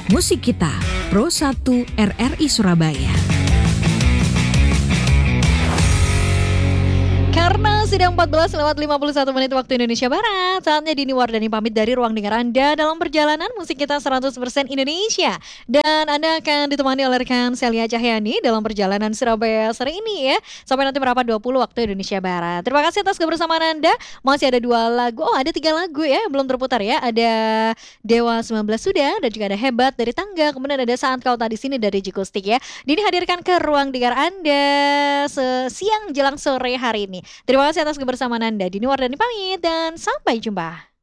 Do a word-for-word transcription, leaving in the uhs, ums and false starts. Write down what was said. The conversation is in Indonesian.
Musik Kita, Pro satu R R I Surabaya. Karena sudah empat belas lewat lima puluh satu menit waktu Indonesia Barat, saatnya Dini Wardani pamit dari ruang dengar Anda dalam perjalanan musik kita seratus persen Indonesia. Dan Anda akan ditemani oleh rekan Celia Cahyani dalam perjalanan Surabaya sore ini ya. Sampai nanti berapa dua puluh waktu Indonesia Barat. Terima kasih atas kebersamaan Anda. Masih ada dua lagu, oh ada tiga lagu ya yang belum terputar ya. Ada Dewa sembilan belas sudah, dan juga ada Hebat dari Tangga. Kemudian ada Saat Kau Tak Di Sini dari Jikustik ya. Dini hadirkan ke ruang dengar Anda siang jelang sore hari ini. Terima kasih atas kebersamaan Anda. Dini Wardani pamit dan sampai jumpa.